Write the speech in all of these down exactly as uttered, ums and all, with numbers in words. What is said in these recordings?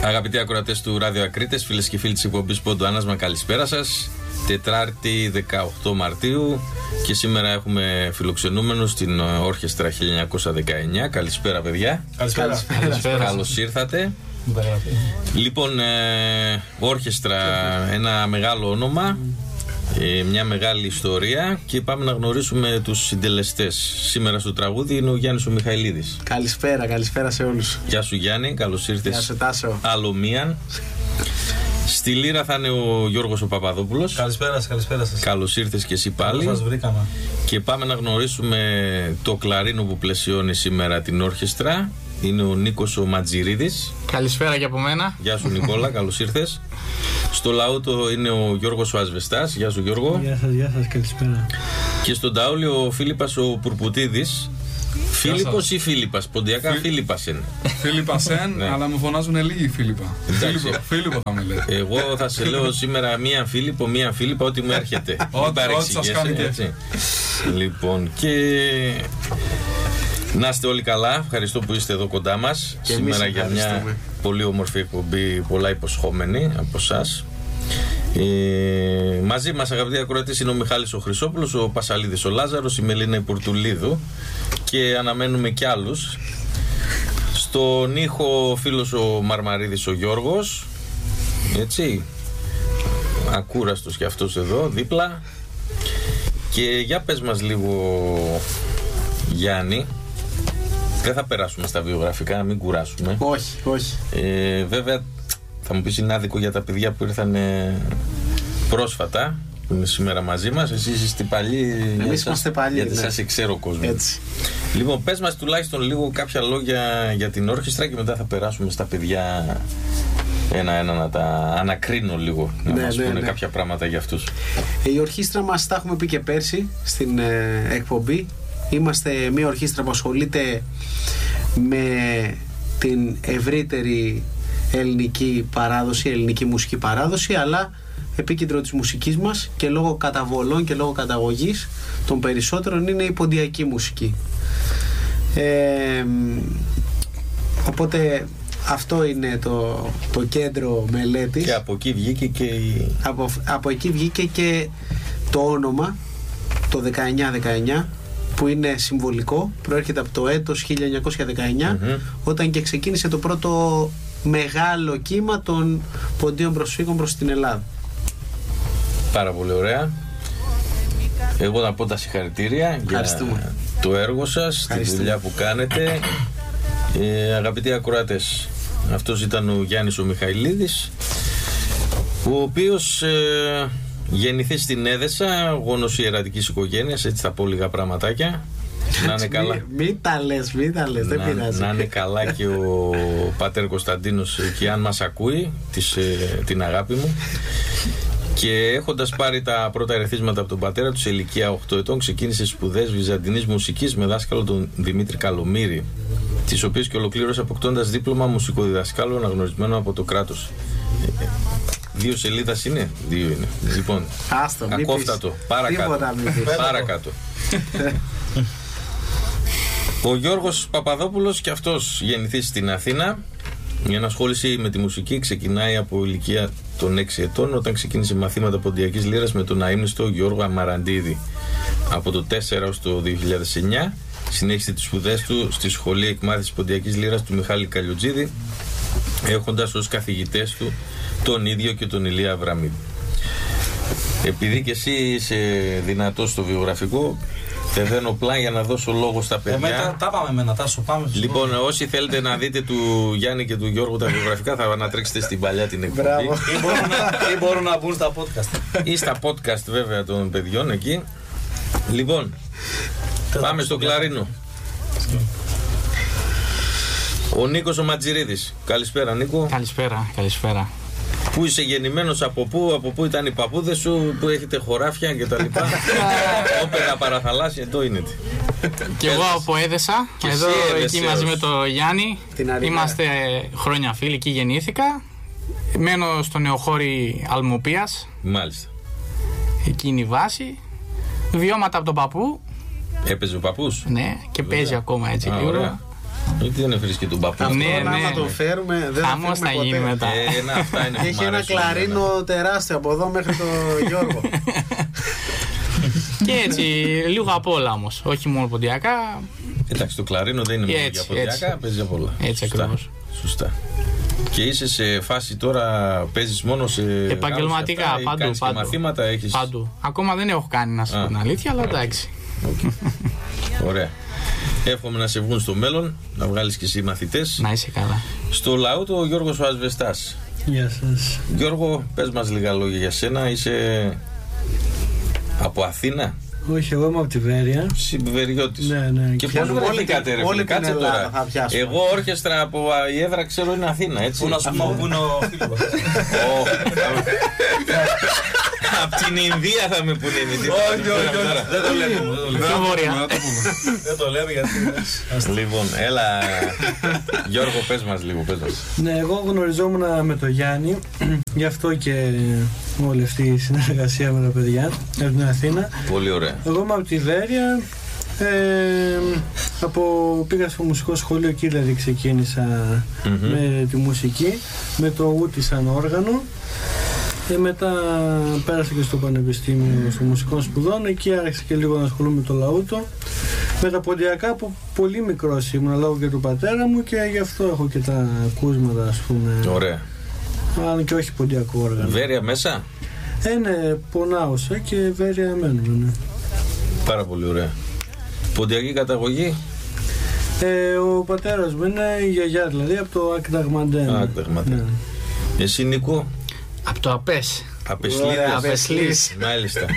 Αγαπητοί ακροατές του Ράδιο Ακρίτες, φίλες και φίλοι της εκπομπής Πόντο Άνασμα, καλησπέρα σας. Τετάρτη δεκαοκτώ Μαρτίου και σήμερα έχουμε φιλοξενούμενους στην Όρχεστρα χίλια εννιακόσια δεκαεννιά. Καλησπέρα, παιδιά. Καλησπέρα. Καλησπέρα. Καλώς ήρθατε. Λοιπόν, ε, Όρχεστρα, ένα μεγάλο όνομα, ε, μια μεγάλη ιστορία και πάμε να γνωρίσουμε τους συντελεστές. Σήμερα στο τραγούδι είναι ο Γιάννης ο Μιχαηλίδης. Καλησπέρα, καλησπέρα σε όλους. Γεια σου Γιάννη, καλώς ήρθες. Γεια σου Τάσο. Άλλο μίαν. Στη λύρα θα είναι ο Γιώργος ο Παπαδόπουλος. Καλησπέρα σας, καλησπέρα σας. Καλώς ήρθες και εσύ πάλι. Σας βρήκαμε. Και πάμε να γνωρίσουμε το κλαρίνο που πλαισιώνει σήμερα την όρχεστρα. Είναι ο Νίκος ο Ματζιρίδης. Καλησπέρα και από μένα. Γεια σου Νικόλα, καλώς ήρθες. Στο λαούτο είναι ο Γιώργος ο Ασβεστάς. Γεια σου Γιώργο. Γεια σας, γεια σας, καλησπέρα. Και στον ταούλι ο Φίλιππας ο Πουρπουτίδης. Φίλιππος ή Φίλιππας, ποντιακά Φι... Φίλιππας είναι. Φίλιππας εν, ναι. Αλλά μου φωνάζουν λίγοι Φίλιππα. Φίλιππο, Φίλιππο θα με λέτε. Εγώ θα σε λέω σήμερα μία Φίλιππο, μία Φίλιππα, ό,τι μου έρχεται. Ό,τι σας κάνει και έτσι. Λοιπόν, και να είστε όλοι καλά. Ευχαριστώ που είστε εδώ κοντά μας. Και σήμερα για μια πολύ όμορφη εκπομπή, πολλά υποσχόμενη από εσάς. Ε, μαζί μας, αγαπητοί ακροατές, είναι ο Μιχάλης ο Χρυσόπουλος, ο Πασαλίδης ο Λάζαρος, η Μελίνα η Πουρτουλίδου και αναμένουμε κι άλλους. Στον ήχο ο φίλος ο Μαρμαρίδης ο Γιώργος, έτσι, ακούραστος κι αυτός εδώ δίπλα. Και για πες μας λίγο, Γιάννη, δεν θα περάσουμε στα βιογραφικά, να μην κουράσουμε. Όχι, όχι. Ε, βέβαια θα μου πεις είναι άδικο για τα παιδιά που ήρθαν ε, πρόσφατα, που είναι σήμερα μαζί μας. Εσείς είστε παλιοί. Εμείς είμαστε παλιοί. Γιατί ναι. σας ξέρω κόσμο. Έτσι. Λοιπόν, πες μας τουλάχιστον λίγο κάποια λόγια για την όρχεστρα και μετά θα περάσουμε στα παιδιά ένα-ένα να τα ανακρίνω λίγο. Να ναι, μας ναι, πούνε ναι. κάποια πράγματα για αυτούς. Η ορχήστρα μας, τα έχουμε πει και πέρσι στην ε, εκπομπή. Είμαστε μια ορχήστρα που ασχολείται με την ευρύτερη ελληνική παράδοση, ελληνική μουσική παράδοση, αλλά επίκεντρο της μουσικής μας και λόγω καταβολών και λόγω καταγωγής των περισσότερων είναι η ποντιακή μουσική. Ε, οπότε αυτό είναι το, το κέντρο μελέτης. Και από εκεί βγήκε και η... από, από εκεί βγήκε και το όνομα, το δεκαεννιά δεκαεννιά, που είναι συμβολικό, προέρχεται από το έτος χίλια εννιακόσια δεκαεννιά, mm-hmm. όταν και ξεκίνησε το πρώτο μεγάλο κύμα των ποντίων προσφύγων προς την Ελλάδα. Πάρα πολύ ωραία. Εγώ να πω τα συγχαρητήρια για το έργο σας, τη δουλειά που κάνετε. Ε, αγαπητοί ακροατές, αυτός ήταν ο Γιάννης ο Μιχαηλίδης, ο οποίος ε, γεννηθεί στην Έδεσα, γόνος ιερατικής οικογένειας, έτσι θα πω λίγα πραγματάκια. Να είναι καλά. Μην μη τα λες, μην τα λες, δεν πειράζει. Να είναι καλά και ο πατέρ Κωνσταντίνος και αν μας ακούει, της, ε, την αγάπη μου. Και έχοντας πάρει τα πρώτα ερεθίσματα από τον πατέρα του σε ηλικία οκτώ ετών, ξεκίνησε σπουδές βυζαντινής μουσικής με δάσκαλο τον Δημήτρη Καλομήρη, τις οποίες και ολοκλήρωσε αποκτώντας δίπλωμα μουσικοδιδασκάλου αναγνωρισμένο από το κράτος. Δύο σελίδας είναι, δύο είναι. Λοιπόν, Άστο, ακόφτατο, παρακάτω. Παρακάτω. Ο Γιώργος Παπαδόπουλος και αυτός γεννηθεί στην Αθήνα. Η ενασχόληση με τη μουσική ξεκινάει από ηλικία των έξι ετών, όταν ξεκίνησε μαθήματα ποντιακής λύρας με τον αείμνηστο Γιώργο Αμαραντίδη. Από το τέσσερα ως το δύο χιλιάδες εννιά συνέχισε τις σπουδές του στη Σχολή Εκμάθησης Ποντιακής Λύρας του Μιχάλη Καλιοτζίδη, έχοντας ως καθηγητές του τον ίδιο και τον Ηλία Αβραμίδη. Επειδή και εσύ είσαι δυνατός στο βιογραφικό, τεβαίνω πλά για να δώσω λόγο στα παιδιά. Ε, τα, τα πάμε με ένα Τάσο, πάμε. Λοιπόν, όσοι θέλετε να δείτε του Γιάννη και του Γιώργου τα βιογραφικά, θα ανατρέξετε στην παλιά την εκπομπή. Ή μπορούν, να, ή μπορούν να μπουν στα podcast. Ή στα podcast βέβαια των παιδιών εκεί. Λοιπόν, πάμε στο κλαρίνο. Ο Νίκος ο Ματζιρίδης. Καλησπέρα Νίκο. Καλησπέρα, καλησπέρα. Πού είσαι γεννημένος, από πού, από πού ήταν οι παππούδες σου, που έχετε χωράφια και τα λοιπά. Όπερα παραθαλάσσια, εδώ είναι. Και εγώ από Έδεσα, και εδώ εκεί μαζί με το Γιάννη. Είμαστε χρόνια φίλοι, εκεί γεννήθηκα. Μένω στο νεοχώρι Αλμοπίας. Μάλιστα. Εκεί είναι η βάση. Βιώματα από τον παππού. Έπαιζε ο παππούς. Ναι, και παίζει Βέβαια. ακόμα έτσι Α, λίγο. ωραία. Γιατί δεν έφερες και τον παππού? Αυτό Ναι, να ναι, τον ναι. φέρουμε, δεν Χαμός θα θα φέρουμε γίνει ποτέ. μετά. Ε, να, αυτά είναι που Έχει μ' ένα αρέσουν κλαρίνο εμένα. τεράστιο από εδώ μέχρι το Γιώργο. Και έτσι, λίγο απ' όλα όμως. Όχι μόνο ποντιακά. Εντάξει, το κλαρίνο δεν είναι μόνο Έτσι, για ποντιακά, έτσι. παίζει από όλα. Έτσι Σωστά. ακριβώς. Σωστά. Και είσαι σε φάση τώρα, παίζεις μόνο σε. Επαγγελματικά, γάμους και αυτά, ή παντού. κάνεις και παντού. μαθήματα, έχεις. Παντού. Ακόμα δεν έχω κάνει, να σας Α. πω την αλήθεια, αλλά εντάξει. Ωραία. Εύχομαι να σε βγουν στο μέλλον, να βγάλεις και εσύ μαθητές. Να είσαι καλά. Στο λαό του ο Γιώργος ο Ασβεστάς. Γεια σας. Γιώργο, πες μας λίγα λόγια για σένα. Είσαι από Αθήνα, Όχι, εγώ είμαι από τη Βέρεια. συμπεριώτης. Ναι, ναι. Και πώς Πιάνουμε όλη βρεθήκατε, την- ρε όλη φίλε, την κάτσε Ελλάδα τώρα. θα πιάσουμε. Εγώ όρχεστρα από η έδρα ξέρω είναι Αθήνα, έτσι. Πού να σου πούμε πού είναι ο Φίλιππος. Από την Ινδία θα με πούνε. Όχι, όχι, όχι. Δεν το λέμε. δεν το λέμε. Πιο βόρεια. Δεν το λέμε γιατί. Λοιπόν, έλα. Γιώργο, πες μας λίγο, πες μας. Ναι, εγώ γνωριζόμουν με τον Γιάννη, γι' αυτό και όλη αυτή η συνεργασία με τα παιδιά από την Αθήνα. Πολύ ωραία. Εγώ είμαι από τη Βέρεια. Ε, από, πήγα στο μουσικό σχολείο, εκεί δηλαδή ξεκίνησα Μμμ. με τη μουσική, με το ούτι σαν όργανο. Ε, μετά πέρασα και στο πανεπιστήμιο στο μουσικό σπουδών, εκεί άρχισα και λίγο να ασχολούμαι με το λαούτο. Με τα ποντιακά από πολύ μικρός ήμουν, λόγω και του πατέρα μου, και γι' αυτό έχω και τα ακούσματα, ας πούμε. Ωραία. Αν και όχι ποντιακό όργανο. Βέρεια μέσα. Ε, ναι, Πονάωσα και Βέρεια μένουμε, ναι. Πάρα πολύ ωραία. Ποντιακή καταγωγή. Ε, ο πατέρας μου είναι η γιαγιά, δηλαδή από το Ακταγμαντέν. Α, Ακταγμαντέν. Ναι. Εσύ, Νίκο. Από το ΑΠΕΣ. Απεσλίδες. Απεσλής. Μάλιστα.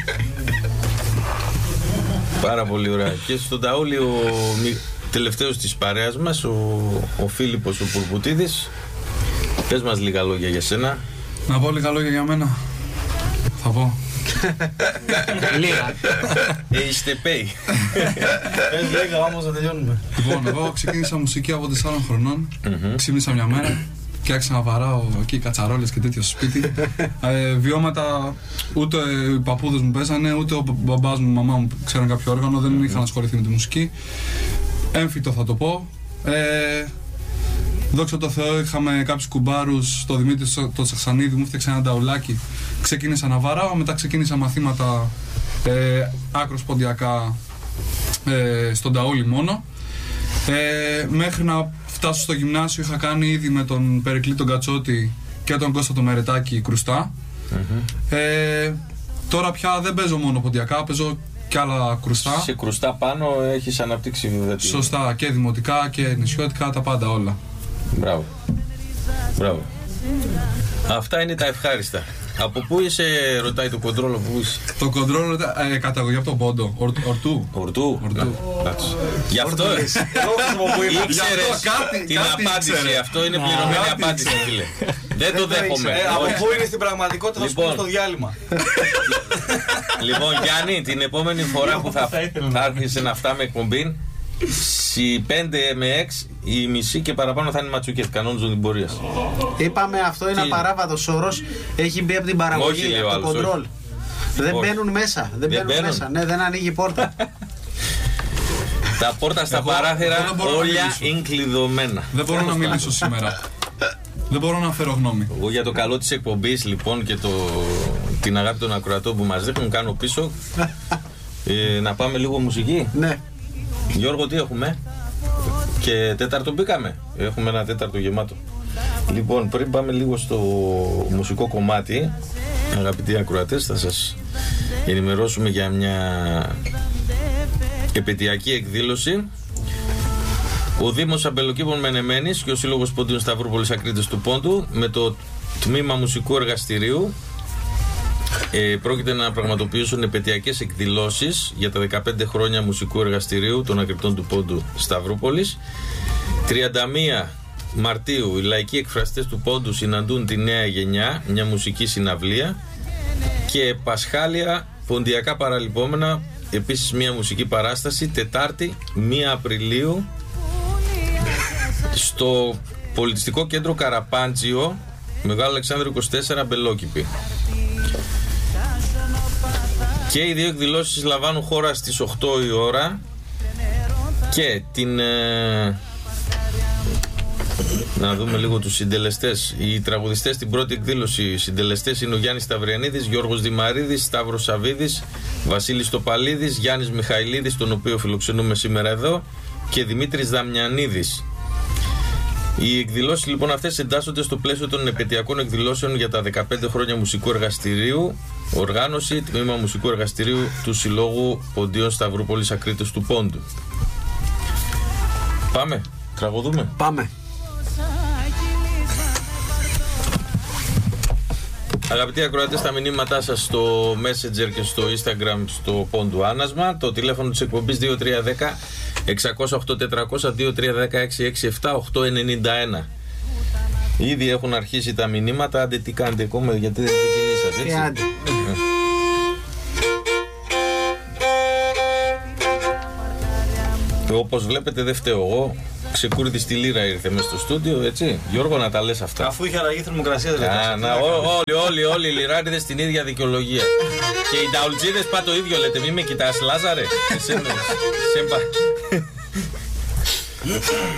Πάρα πολύ ωραία. Και στον Ταούλη ο μη- τελευταίος της παρέας μας, ο, ο Φίλιππος ο Πουρπουτίδης. Πες μας λίγα λόγια για σένα. Να πω λίγα λόγια για μένα. Θα πω. Λίγα. Ε, είστε πέι. Πες λέγα όμως να τελειώνουμε. Λοιπόν, εγώ ξεκίνησα μουσική από τεσσάρων χρονών. Μμμ. Ξύπνησα μια μέρα και άρχισα να βαράω εκεί κατσαρόλες και τέτοιο στο σπίτι. Ε, βιώματα ούτε οι παππούδες μου παίζανε, ούτε ο μπαμπάς μου, η μαμά μου ξέραν κάποιο όργανο, δεν είχαν ασχοληθεί με τη μουσική. Έμφυτο θα το πω. Ε, δόξα τω Θεώ, είχαμε κάποιους κουμπάρους. Το Δημήτρη το Τσαξανίδη μου φτιάξε ένα νταουλάκι. Ξεκίνησα να βαράω, μετά ξεκίνησα μαθήματα ε, άκρος ποντιακά ε, στον Ταούλη μόνο. Ε, μέχρι να φτάσω στο γυμνάσιο είχα κάνει ήδη με τον Περικλή τον Κατσότη και τον Κώστα τον Μερετάκη κρουστά. Ε, τώρα πια δεν παίζω μόνο ποντιακά, παίζω και άλλα κρουστά. Σε κρουστά πάνω έχεις αναπτύξει βέβαια. τη- Σωστά, και δημοτικά και νησιώτικα, τα πάντα όλα. Μπράβο. Μπράβο. Αυτά είναι τα ευχάριστα. Από πού είσαι, ρωτάει το κοντρόλο, πού είσαι. Το κοντρόλ ε, καταγωγή από τον Πόντο, Ορ, Ορτού. Ορτού. Ορτού. Να, εντάξει. Γι' αυτό Εγώ χρησιμοποιώ. ήξερες Γι' αυτό κάτι- την κάτι απάντηση. ήξερε. Αυτό είναι πληρωμένη Κάτι απάντηση, ήξερε. φίλε. Δεν το δέχομαι. Ε, Από πού είναι στην πραγματικότητα θα σου Λοιπόν. πούμε στο διάλειμμα. Λοιπόν, Γιάννη, την επόμενη φορά που θα, θα έρθεις να φτάμε εκπομπή, σι πέντε με έξι, η μισή και παραπάνω θα είναι ματσουκέτ, κανόνες οδημπορίας. Είπαμε, αυτό είναι Τι? απαράβατος όρος. Έχει μπει από την παραγωγή, Όχι, λέει ο από το άλλος, κοντρόλ. Δεν Όχι. μπαίνουν μέσα. Δεν, Δεν μπαίνουν, μπαίνουν. μέσα. Ναι, δεν ανοίγει η πόρτα. Τα πόρτα στα Εγώ- παράθυρα εγώ δεν μπορώ να όλα μιλήσω. είναι κλειδωμένα. Δεν μπορώ να μιλήσω σήμερα. Δεν μπορώ να φέρω γνώμη. Εγώ για το καλό της εκπομπής λοιπόν και το, την αγάπη των ακροατών που μας δείχνουν κάνω πίσω. Ε, να πάμε λίγο μουσική. Ναι. Γιώργο, τι έχουμε? Και τέταρτο μπήκαμε. Έχουμε ένα τέταρτο γεμάτο. Λοιπόν, πριν πάμε λίγο στο μουσικό κομμάτι, αγαπητοί ακροατές, θα σας ενημερώσουμε για μια επαιτειακή εκδήλωση. Ο Δήμος Αμπελοκήπων Μενεμένης και ο Σύλλογος Πόντιων Σταυρούπολης Ακρίτες του Πόντου με το Τμήμα Μουσικού Εργαστηρίου ε, πρόκειται να πραγματοποιήσουν επαιτειακές εκδηλώσεις για τα δεκαπέντε χρόνια Μουσικού Εργαστηρίου των Ακριτών του Πόντου Σταυρούπολης. τριάντα μία Μαρτίου οι λαϊκοί εκφραστές του Πόντου συναντούν τη νέα γενιά, μια μουσική συναυλία, και Πασχάλια ποντιακά παραλυπόμενα, επίσης μια μουσική παράσταση, Τετάρτη πρώτη Απριλίου στο Πολιτιστικό Κέντρο Καραπάντζιο, Μεγάλο Αλεξάνδρου είκοσι τέσσερα, Μπελόκηπη. Και οι δύο εκδηλώσεις λαμβάνουν χώρα στις οκτώ η ώρα και την ε, Να δούμε λίγο τους συντελεστές. Οι τραγουδιστές στην πρώτη εκδήλωση, οι συντελεστές είναι ο Γιάννης Σταυριανίδης, Γιώργος Δημαρίδης, Σταύρος Σαβίδης, Βασίλης Τοπαλίδης, Γιάννης Μιχαηλίδης, τον οποίο φιλοξενούμε σήμερα εδώ, και Δημήτρης Δαμιανίδης. Οι εκδηλώσεις λοιπόν αυτές εντάσσονται στο πλαίσιο των επαιτειακών εκδηλώσεων για τα δεκαπέντε χρόνια μουσικού εργαστηρίου, οργάνωση τμήμα μουσικού εργαστηρίου του Συλλόγου Ποντίων Σταυρούπολης Ακρίτες του Πόντου. Πάμε, τραγουδούμε. Πάμε. Αγαπητοί ακροατές, τα μηνύματά σας στο Messenger και στο Instagram στο Πόντου Άνασμα. Το τηλέφωνο της εκπομπής δύο τρία ένα μηδέν έξι οκτώ τετρακόσια δύο τρία ένα μηδέν έξι έξι επτά οκτώ εννιά ένα. Ήδη έχουν αρχίσει τα μηνύματα. Άντε τι κάνετε ακόμα, γιατί δεν ξεκινήσατε, έτσι. Όπως βλέπετε δεν φταίω εγώ. Ξεκούρδη στη λύρα ήρθε μες στο στούντιο, έτσι. Γιώργο, να τα λες αυτά. Αφού είχε αλλαγή θερμοκρασία, δεν Α, να, ό, όλοι, όλοι, όλοι οι λιράριδες την ίδια δικαιολογία. Και οι νταουλτζίδες πά το ίδιο λέτε. Μη με κοιτάς, Λάζαρε. Σε, σε, σε,